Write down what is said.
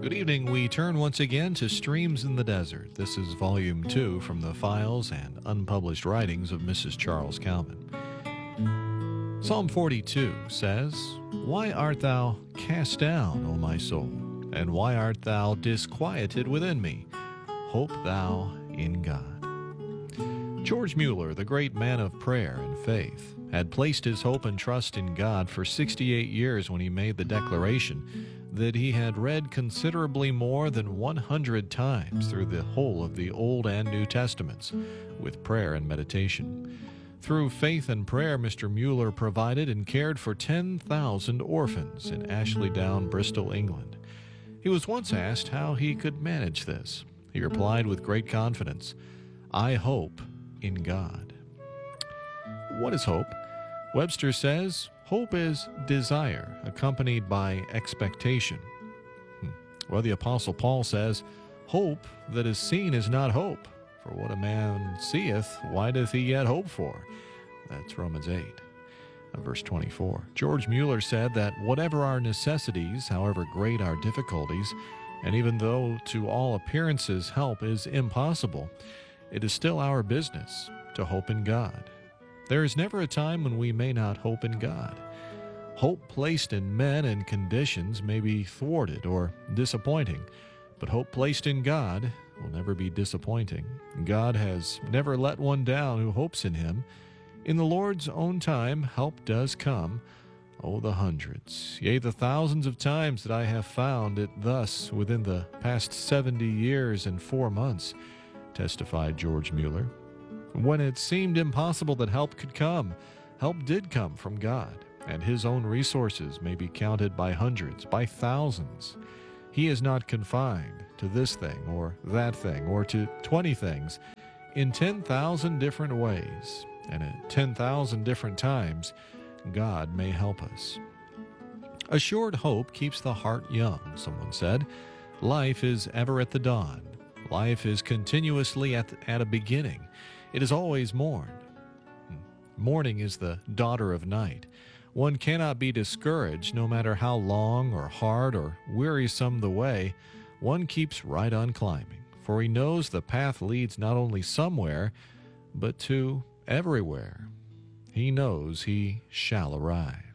Good evening. We turn once again to Streams in the Desert. This is Volume 2 from the files and unpublished writings of Mrs. Charles Calvin. Psalm 42 says, "Why art thou cast down, O my soul? And why art thou disquieted within me? Hope thou in God." George Mueller, the great man of prayer and faith, had placed his hope and trust in God for 68 years when he made the declaration that he had read considerably more than 100 times through the whole of the Old and New Testaments, with prayer and meditation. Through faith and prayer, Mr. Mueller provided and cared for 10,000 orphans in Ashley Down, Bristol, England. He was once asked how he could manage this. He replied with great confidence, "I hope in God." What is hope? Webster says, hope is desire accompanied by expectation. Well, the Apostle Paul says, "Hope that is seen is not hope. For what a man seeth, why doth he yet hope for?" That's Romans 8, verse 24. George Mueller said that whatever our necessities, however great our difficulties, and even though to all appearances help is impossible, it is still our business to hope in God. There is never a time when we may not hope in God. Hope placed in men and conditions may be thwarted or disappointing, but hope placed in God will never be disappointing. God has never let one down who hopes in him. In the Lord's own time, help does come. Oh, the hundreds, yea, the thousands of times that I have found it thus within the past 70 years and 4 months, testified George Mueller. When it seemed impossible that help could come, help did come from God, and his own resources may be counted by hundreds, by thousands. He is not confined to this thing or that thing or to 20 things. In 10,000 different ways and at 10,000 different times, God may help us. Assured hope keeps the heart young, someone said. Life is ever at the dawn. Life is continuously at a beginning. It is always morn. Morning is the daughter of night. One cannot be discouraged no matter how long or hard or wearisome the way. One keeps right on climbing, for he knows the path leads not only somewhere, but to everywhere. He knows he shall arrive.